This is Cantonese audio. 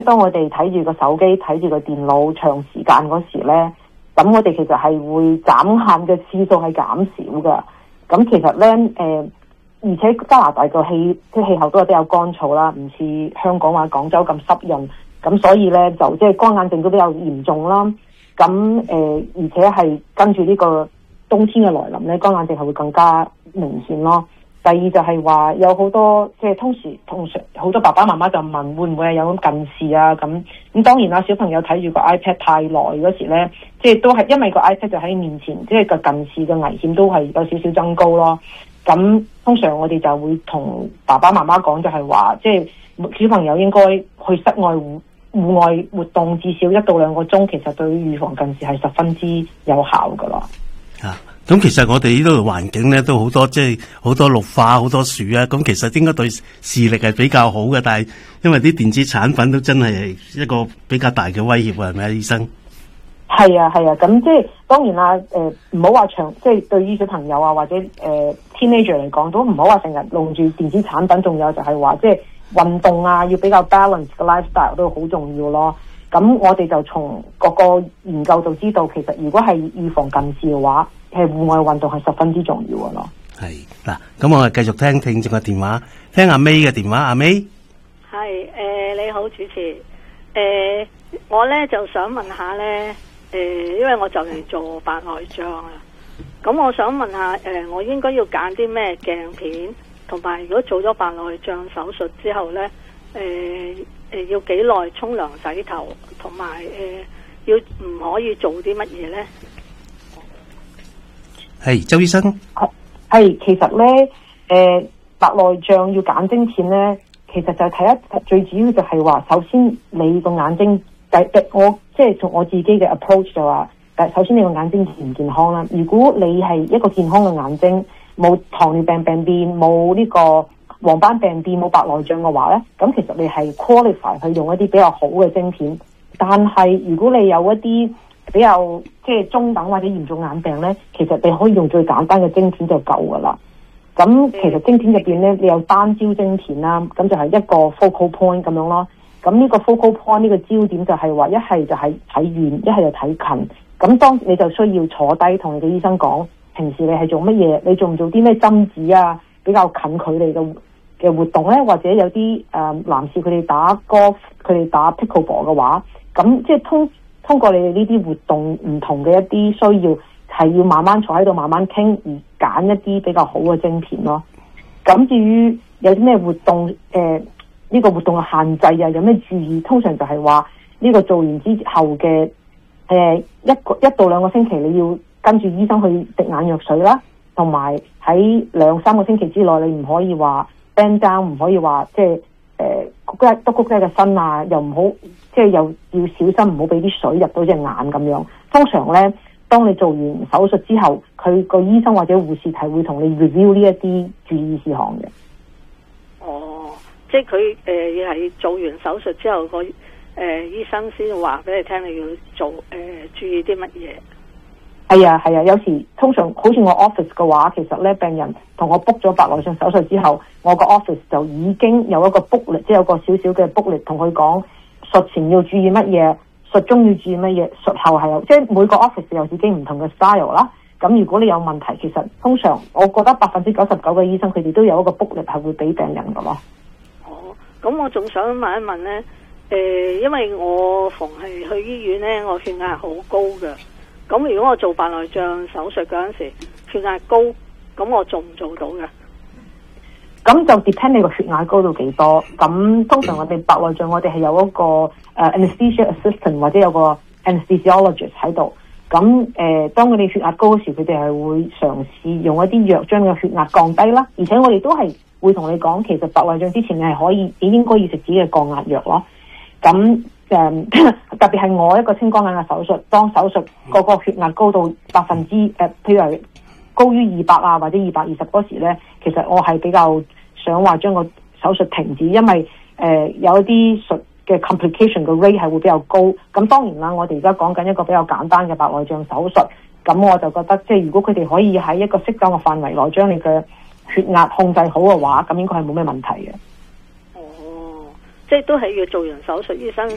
當我哋睇住個手機、睇住個電腦長時間嗰時咧，咁我哋其實係會眨眼嘅次數係減少噶。咁其實咧，而且加拿大個氣候都係比較乾燥啦，唔似香港或廣州咁濕潤，咁所以咧就即係乾眼症都比較嚴重啦。咁而且係跟住呢個冬天嘅來臨咧，乾眼症係會更加明顯咯。第二就係話有好多即係通常好多爸爸媽媽就問會唔會係有近視啊？咁當然啦，小朋友睇住個 iPad 太耐嗰時咧，即係都係因為個 iPad 就喺面前，即係個近視嘅危險都係有少少增高咯。咁通常我哋就會同爸爸媽媽講，就係話即係小朋友應該去室外戶外活動至少1到2個鐘，其實對於預防近視係十分之有效噶啦。 咁其實我哋呢度環境咧都好多，即係好多綠化、好多樹啊。咁其實應該對視力係比較好嘅，但係因為啲電子產品都真係一個比較大嘅威脅，係咪啊，醫生？ 係啊，咁即係當然啦，唔好話即係對於小朋友啊或者teenager 嚟講，都唔好話成日用住電子產品，仲有就係話即係運動啊，要比較 balance 嘅 lifestyle 都好重要咯。咁我哋就從各個研究就知道，其實如果係預防近視嘅話，係戶外運動係十分之重要嘅咯。係嗱，咁我哋繼續聽眾嘅電話，聽阿 May 嘅電話。阿 May， 係你好，主持。我咧就想問下咧，因為我就嚟做白內障啦，咁我想問下，我應該要揀啲咩鏡片，同埋如果做咗白內障手術之後咧，要幾耐沖涼洗頭，同埋要唔可以做啲乜嘢咧？ 係周醫生， 其實咧，白內障要揀晶片咧，其實就睇最主要就係話，首先你個眼睛，我即係從我自己嘅 approach 就話，首先你個眼睛健唔健康啦。如果你係一個健康嘅眼睛，冇糖尿病病變，冇呢個黃斑病變，冇白內障嘅話咧，咁其實你係 qualify 去用一啲比較好嘅晶片。但係如果你有一啲比較即係中等或者嚴重眼病咧，其實你可以用最簡單嘅晶片就夠噶啦。咁其實晶片入邊咧，你有單焦晶片啦，咁就係一個 focal point 咁樣咯。咁呢個 focal point 呢個焦點就係話一係就係睇遠，一係就睇近。咁當你就需要坐低同你嘅醫生講，平時你係做乜嘢？你仲做啲咩針子啊？比較近距離嘅活動咧，或者有啲男士佢哋打 golf， 佢哋打 pickleball 嘅話，咁即係通過你哋呢啲活動唔同嘅一啲需要，係要慢慢坐喺度慢慢傾，而揀一啲比較好嘅晶片咯。咁至於有啲咩活動，呢個活動嘅限制啊，有咩注意？通常就係話呢個做完之後嘅一到2個星期，你要跟住醫生去滴眼藥水啦，同埋喺2-3個星期之內，你唔可以話 bend down， 唔可以話即係谷低個身啊，又唔好即係又要小心，唔好俾啲水入到隻眼咁樣。通常咧，當你做完手術之後，佢個醫生或者護士係會同你 review 呢一啲注意事項嘅。 哦，即係佢係做完手術之後，個醫生先話俾你聽，你要做注意啲乜嘢？係啊，有時通常好似我 office 嘅話，其實咧病人同我 book 咗白內障手術之後，我個 office 就已經有一個 booklet，即係有個少少嘅 booklet同佢講術前要注意乜嘢，術中要注意乜嘢，術後係有，即係每個 office 有自己唔同嘅 style 啦。咁如果你有問題，其實通常我覺得99%嘅醫生佢哋都有一個 booklet 係會俾病人㗎咯。 哦，咁我仲想問一問咧，因為我逢係去醫院咧，我血壓好高㗎。咁如果我做白內障手術嗰陣時血壓高，咁我做唔做到嘅？ 咁就 depend 你個血壓高到幾多。咁通常我哋白內障我哋係有一個anesthesia assistant 或者有個 anesthesiologist 喺度。咁當佢哋血壓高嗰時，佢哋係會嘗試用一啲藥將個血壓降低啦。而且我哋都係會同你講，其實白內障之前你係可以，你應該要食自己嘅降壓藥咯。咁特別係我一個青光眼嘅手術，當手術個血壓高到譬如係高於200啊或者220嗰時咧，其實我係比較想話將個手術停止，因為有一啲術嘅 complication 嘅 rate 係會比較高。咁當然啦，我哋而家講緊一個比較簡單嘅白內障手術，咁我就覺得即係如果佢哋可以喺一個適當嘅範圍內將你嘅血壓控制好嘅話，咁應該係冇咩問題嘅。 即係都係要做完手術，醫生